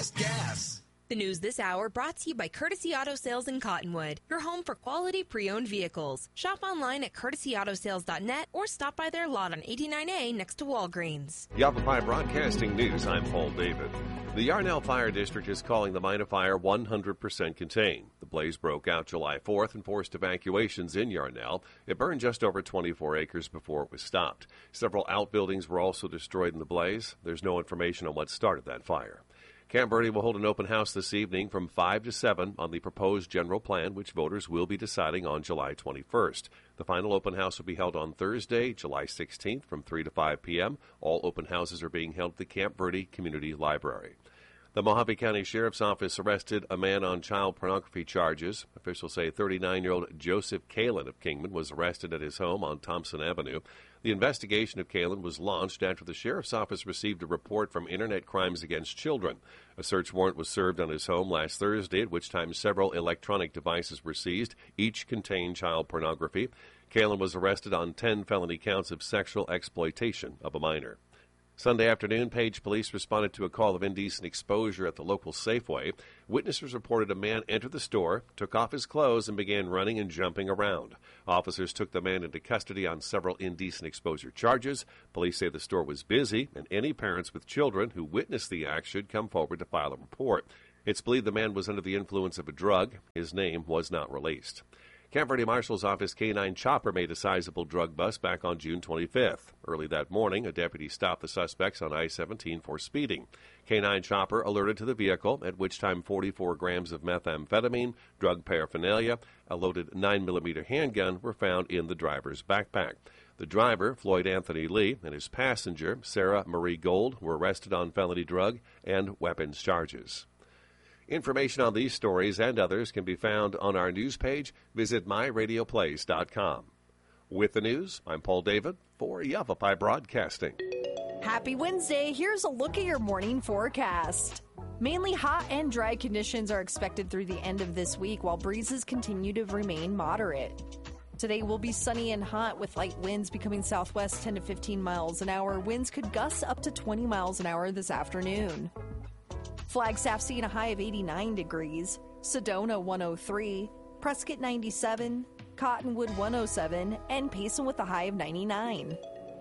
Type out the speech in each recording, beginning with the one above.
cheapest gas. The news this hour brought to you by Courtesy Auto Sales in Cottonwood, your home for quality pre-owned vehicles. Shop online at courtesyautosales.net or stop by their lot on 89A next to Walgreens. Yavapai Broadcasting News, I'm Paul David. The Yarnell Fire District is calling the minor fire 100% contained. The blaze broke out July 4th and forced evacuations in Yarnell. It burned just over 24 acres before it was stopped. Several outbuildings were also destroyed in the blaze. There's no information on what started that fire. Camp Verde will hold an open house this evening from 5 to 7 on the proposed general plan, which voters will be deciding on July 21st. The final open house will be held on Thursday, July 16th from 3 to 5 p.m. All open houses are being held at the Camp Verde Community Library. The Mojave County Sheriff's Office arrested a man on child pornography charges. Officials say 39-year-old Joseph Kalin of Kingman was arrested at his home on Thompson Avenue. The investigation of Kalin was launched after the Sheriff's Office received a report from Internet Crimes Against Children. A search warrant was served on his home last Thursday, at which time several electronic devices were seized. Each contained child pornography. Kalin was arrested on 10 felony counts of sexual exploitation of a minor. Sunday afternoon, Page police responded to a call of indecent exposure at the local Safeway. Witnesses reported a man entered the store, took off his clothes, and began running and jumping around. Officers took the man into custody on several indecent exposure charges. Police say the store was busy, and any parents with children who witnessed the act should come forward to file a report. It's believed the man was under the influence of a drug. His name was not released. Camp Verde Marshal's Office K-9 chopper made a sizable drug bust back on June 25th. Early that morning, a deputy stopped the suspects on I-17 for speeding. K-9 chopper alerted to the vehicle, at which time 44 grams of methamphetamine, drug paraphernalia, a loaded 9mm handgun were found in the driver's backpack. The driver, Floyd Anthony Lee, and his passenger, Sarah Marie Gold, were arrested on felony drug and weapons charges. Information on these stories and others can be found on our news page. Visit myradioplace.com. With the news, I'm Paul David for Yavapai Broadcasting. Happy Wednesday. Here's a look at your morning forecast. Mainly hot and dry conditions are expected through the end of this week, while breezes continue to remain moderate. Today will be sunny and hot with light winds becoming southwest 10 to 15 miles an hour. Winds could gust up to 20 miles an hour this afternoon. Flagstaff seeing a high of 89 degrees, Sedona 103, Prescott 97, Cottonwood 107, and Payson with a high of 99.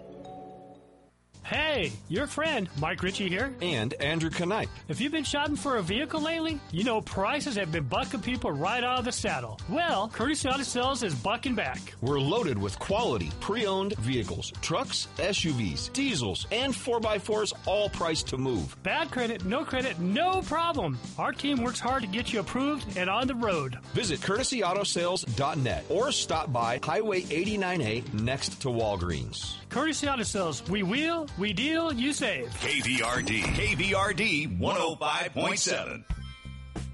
Hey, your friend, Mike Ritchie here. And Andrew Knight. If you've been shopping for a vehicle lately, you know prices have been bucking people right out of the saddle. Well, Courtesy Auto Sales is bucking back. We're loaded with quality, pre-owned vehicles, trucks, SUVs, diesels, and 4x4s, all priced to move. Bad credit, no problem. Our team works hard to get you approved and on the road. Visit courtesyautosales.net or stop by Highway 89A next to Walgreens. Courtesy Auto Sales, we wheel, we deal, you save. KVRD 105.7.